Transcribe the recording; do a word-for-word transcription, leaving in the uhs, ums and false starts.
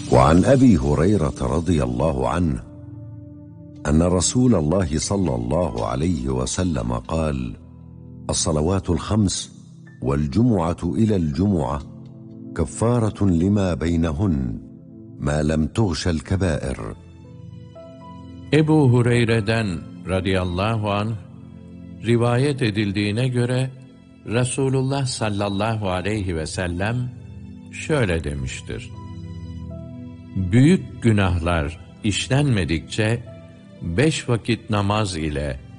وعن أبي هريرة رضي الله عنه أن رسول الله صلى الله عليه وسلم قال: الصلوات الخمس والجمعة إلى الجمعة كفارة لما بينهن ما لم تغش الكبائر. Ebu Hureyre'den radıyallahu anh rivayet edildiğine göre Resulullah sallallahu aleyhi ve sellem şöyle demiştir: büyük günahlar işlenmedikçe beş vakit namaz ile